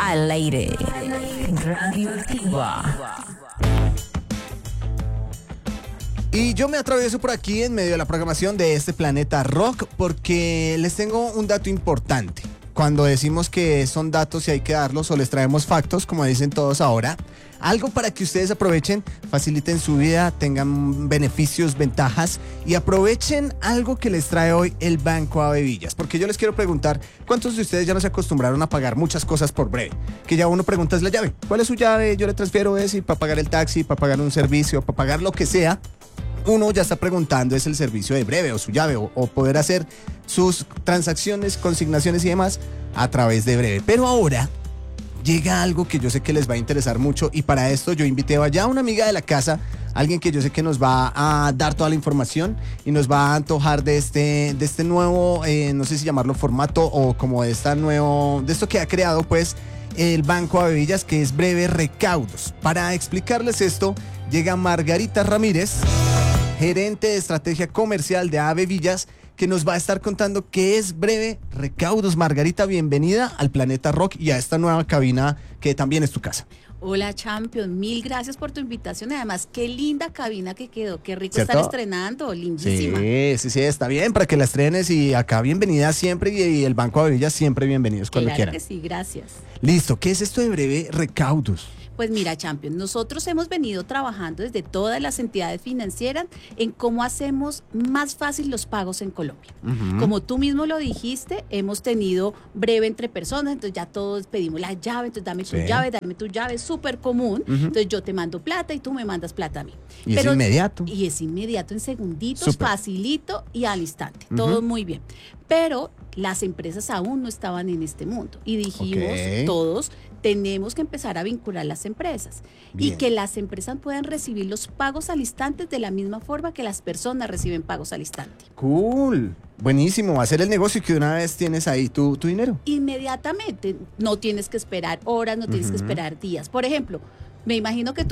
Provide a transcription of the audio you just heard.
al aire. Radioactiva. Y yo me atravieso por aquí en medio de la programación de este Planeta Rock porque les tengo un dato importante. Cuando decimos que son datos y hay que darlos o les traemos factos, como dicen todos ahora, algo para que ustedes aprovechen, faciliten su vida, tengan beneficios, ventajas y aprovechen algo que les trae hoy el Banco Ave Villas. Porque yo les quiero preguntar, ¿cuántos de ustedes ya no se acostumbraron a pagar muchas cosas por breve? Que ya uno pregunta es la llave. ¿Cuál es su llave? Yo le transfiero eso y para pagar el taxi, para pagar un servicio, para pagar lo que sea. Uno ya está preguntando es el servicio de breve o su llave o poder hacer sus transacciones, consignaciones y demás a través de breve. Pero ahora llega algo que yo sé que les va a interesar mucho y para esto yo invité allá a una amiga de la casa, alguien que yo sé que nos va a dar toda la información y nos va a antojar de este nuevo, no sé si llamarlo formato o como de esto que ha creado pues el Banco Ave Villas, que es Breve Recaudos. Para explicarles esto llega Margarita Ramírez, gerente de estrategia comercial de Ave Villas, que nos va a estar contando qué es Breve Recaudos. Margarita, bienvenida al Planeta Rock y a esta nueva cabina que también es tu casa. Hola, Champion, mil gracias por tu invitación. Además, qué linda cabina que quedó, qué rico ¿Cierto? estar estrenando, lindísima. Sí, está bien, para que la estrenes y acá bienvenida siempre y el Banco Ave Villas siempre bienvenidos cuando Claro quieran. que sí, gracias. Listo, ¿qué es esto de Breve Recaudos? Pues mira, Champion, nosotros hemos venido trabajando desde todas las entidades financieras en cómo hacemos más fácil los pagos en Colombia. Como tú mismo lo dijiste, hemos tenido breve entre personas, entonces ya todos pedimos la llave, entonces dame tu llave, súper común. Entonces yo te mando plata y tú me mandas plata a mí. Y es inmediato. Y es inmediato, en segunditos, Súper. facilito y al instante, todo muy bien. Pero las empresas aún no estaban en este mundo y dijimos todos, tenemos que empezar a vincular las empresas y que las empresas puedan recibir los pagos al instante de la misma forma que las personas reciben pagos al instante. Cool, buenísimo, hacer el negocio que de una vez tienes ahí tu dinero. Inmediatamente, no tienes que esperar horas, no tienes que esperar días. Por ejemplo, me imagino que tú